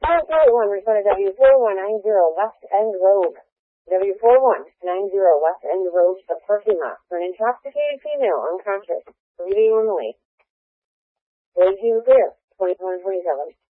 41, report W4190 West End Road. W4190 West End Road, the parking lot, for an intoxicated female unconscious, breathing normally. Way to clear, 2127.